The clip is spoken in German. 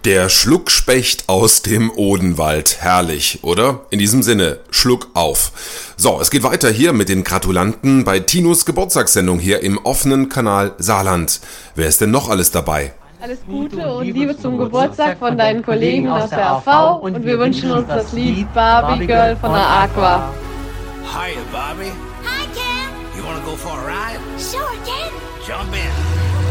Der Schluckspecht aus dem Odenwald. Herrlich, oder? In diesem Sinne, Schluck auf. So, es geht weiter hier mit den Gratulanten bei Tinos Geburtstagssendung hier im offenen Kanal Saarland. Wer ist denn noch alles dabei? Alles Gute und Liebe zum Geburtstag von deinen Kollegen aus der AV und wir wünschen uns das Lied Barbie Girl von der Aqua. Hiya, Bobby. Hi, Ken. You wanna go for a ride? Sure, Ken. Jump in.